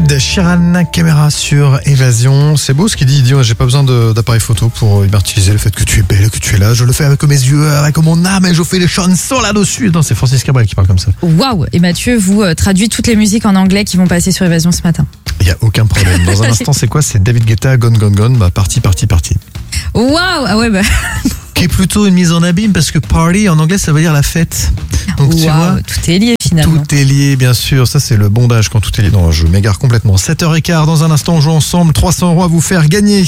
Ed Sheeran, caméra sur Évasion. C'est beau ce qu'il dit. Il dit j'ai pas besoin d'appareil photo pour immortaliser le fait que tu es belle, que tu es là. Je le fais avec mes yeux, avec mon âme et je fais les chansons là-dessus. Non, c'est Francis Cabrel qui parle comme ça. Waouh. Et Mathieu vous traduit toutes les musiques en anglais qui vont passer sur Évasion ce matin. Il n'y a aucun problème. Dans un instant, c'est quoi? C'est David Guetta, Gone Gone Gone. Bah, parti. Waouh. Ah ouais, bah. Qui est plutôt une mise en abîme parce que party en anglais ça veut dire la fête. Donc tu vois, tout est lié finalement. Tout est lié bien sûr, ça c'est le bondage quand tout est lié. Non, je m'égare complètement. 7h15, dans un instant on joue ensemble, 300 € à vous faire gagner.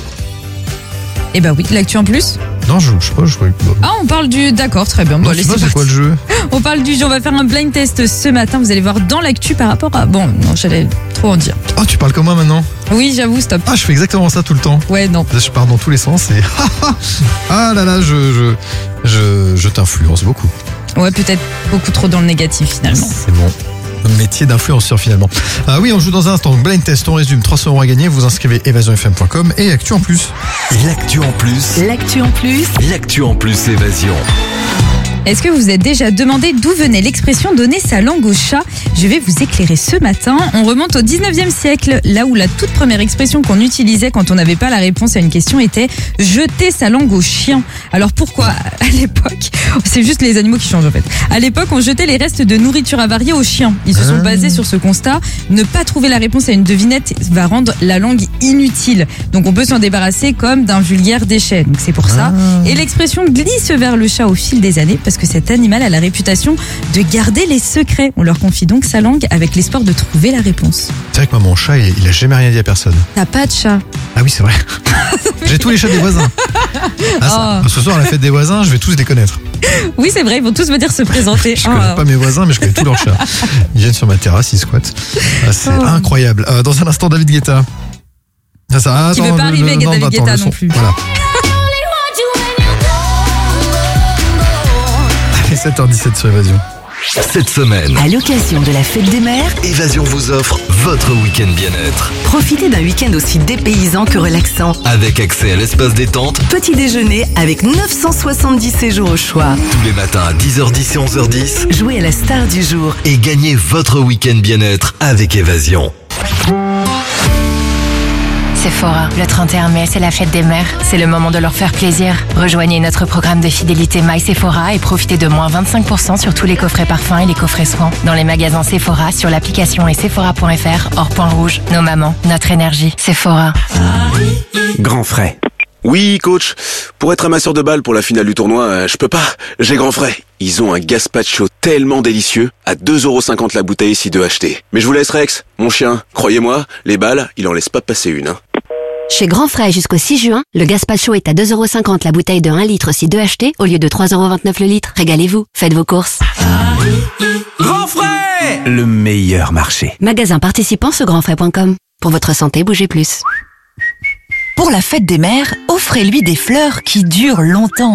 Eh bah oui, l'actu en plus. Non, je sais pas, je crois que... Ah, on parle du... D'accord, très bien. Non, je sais pas, c'est quoi le jeu? On parle du jeu, on va faire un blind test ce matin. Vous allez voir dans l'actu par rapport à... Bon, non, j'allais trop en dire. Oh, tu parles comme moi maintenant? Oui, j'avoue, stop. Ah, je fais exactement ça tout le temps. Ouais, non. Je pars dans tous les sens et... Ah là là, je t'influence beaucoup. Ouais, peut-être beaucoup trop dans le négatif finalement. C'est bon. Métier d'influenceur finalement. Ah oui, on joue dans un instant. Blind test, on résume. 300 € à gagner. Vous inscrivez évasionfm.com et actu en plus. L'actu en plus. L'actu en plus. L'actu en plus Évasion. Est-ce que vous vous êtes déjà demandé d'où venait l'expression donner sa langue au chat? Je vais vous éclairer ce matin. On remonte au 19e siècle, là où la toute première expression qu'on utilisait quand on n'avait pas la réponse à une question était jeter sa langue au chien. Alors pourquoi à l'époque? C'est juste les animaux qui changent en fait. À l'époque, on jetait les restes de nourriture avariée aux chiens. Ils se sont basés sur ce constat. Ne pas trouver la réponse à une devinette va rendre la langue inutile. Donc on peut s'en débarrasser comme d'un vulgaire déchet. Donc c'est pour ça. Et l'expression glisse vers le chat au fil des années parce que cet animal a la réputation de garder les secrets. On leur confie donc sa langue avec l'espoir de trouver la réponse. C'est vrai que moi, mon chat, il a jamais rien dit à personne. T'as pas de chat? Ah oui, c'est vrai. J'ai tous les chats des voisins. Ce soir, à la fête des voisins, je vais tous les connaître. Oui, c'est vrai, ils vont tous venir se présenter. Je connais pas mes voisins, mais je connais tous leurs chats. Ils viennent sur ma terrasse, ils squattent. C'est incroyable. Dans un instant, David Guetta. Qui veut pas arriver, David Guetta non plus. Voilà. 7h17 sur Évasion. Cette semaine, À l'occasion de la fête des mères, Évasion vous offre votre week-end bien-être. profitez d'un week-end aussi dépaysant que relaxant. Avec accès à l'espace détente, Petit déjeuner avec 970 séjours au choix. tous les matins à 10h10 et 11h10. Jouez à la star du jour. Et gagnez votre week-end bien-être avec Évasion. Sephora, le 31 mai, c'est la fête des mères. C'est le moment de leur faire plaisir. Rejoignez notre programme de fidélité My Sephora et profitez de moins 25% sur tous les coffrets parfums et les coffrets soins. Dans les magasins Sephora, sur l'application et sephora.fr, hors point rouge. Nos mamans, notre énergie. Sephora. Grand frais. Oui, coach. Pour être amasseur de balles pour la finale du tournoi, je peux pas. J'ai grand frais. Ils ont un gazpacho tellement délicieux, à 2,50€ la bouteille si deux achetés. Mais je vous laisse Rex, mon chien. Croyez-moi, les balles, il en laisse pas passer une. Chez Grand Frais jusqu'au 6 juin, le gazpacho est à 2,50€ la bouteille de 1 litre si deux achetés au lieu de 3,29€ le litre. Régalez-vous, faites vos courses. Grand frais, le meilleur marché. Magasin participant sur grandfrais.com. Pour votre santé, bougez plus. Pour la fête des mères, offrez-lui des fleurs qui durent longtemps.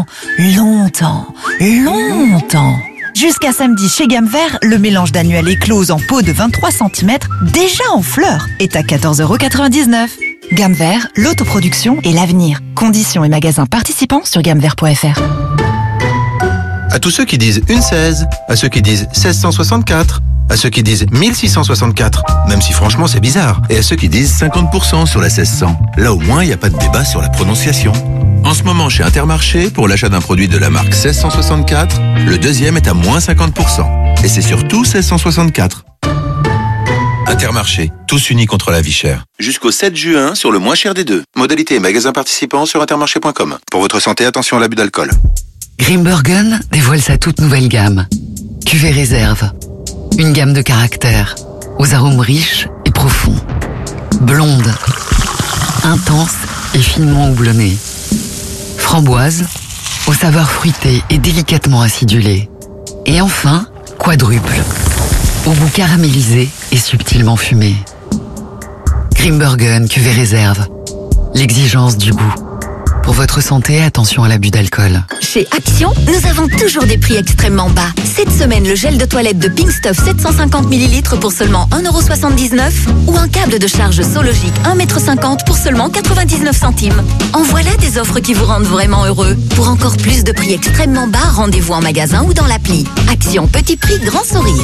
Jusqu'à samedi chez Gamme Vert, le mélange d'annuel éclose en pot de 23 cm, déjà en fleurs, est à 14,99€. Gamme Vert, l'autoproduction et l'avenir. Conditions et magasins participants sur gammevert.fr. À tous ceux qui disent une 16, à ceux qui disent 1664, à ceux qui disent 1664, même si franchement c'est bizarre, et à ceux qui disent 50% sur la 1600. Là au moins il n'y a pas de débat sur la prononciation. En ce moment chez Intermarché, pour l'achat d'un produit de la marque 1664, le deuxième est à moins 50%. Et c'est surtout 1664. Intermarché, tous unis contre la vie chère. Jusqu'au 7 juin sur le moins cher des deux. Modalité et magasins participants sur intermarché.com. Pour votre santé, attention à l'abus d'alcool. Grimbergen dévoile sa toute nouvelle gamme. Cuvée réserve. Une gamme de caractères, aux arômes riches et profonds. Blonde, intense et finement houblonnée. Framboise, aux saveurs fruitées et délicatement acidulées. Et enfin, quadruple, au goût caramélisé et subtilement fumé. Grimbergen cuvée réserve. L'exigence du goût. Pour votre santé, attention à l'abus d'alcool. Chez Action, nous avons toujours des prix extrêmement bas. Cette semaine, le gel de toilette de Pink Stuff 750 ml pour seulement 1,79€ ou un câble de charge Sologic 1,50 m pour seulement 99 centimes. En voilà des offres qui vous rendent vraiment heureux. Pour encore plus de prix extrêmement bas, rendez-vous en magasin ou dans l'appli. Action, petit prix, grand sourire.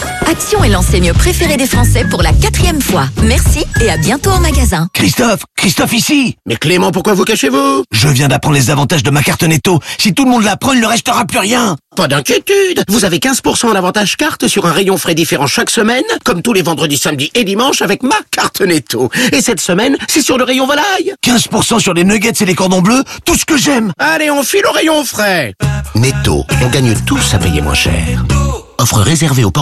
Action est l'enseigne préférée des Français pour la 4e fois. Merci et à bientôt en magasin. Christophe ici. Mais Clément, pourquoi vous cachez-vous? Je viens d'apprendre les avantages de ma carte Netto. Si tout le monde la prend, il ne restera plus rien. Pas d'inquiétude. Vous avez 15% en avantage carte sur un rayon frais différent chaque semaine, comme tous les vendredis, samedis et dimanches avec ma carte Netto. Et cette semaine, c'est sur le rayon volaille. 15% sur les nuggets et les cordons bleus, tout ce que j'aime. Allez, on file au rayon frais. Netto, on gagne tous à payer moins cher. Offre réservée aux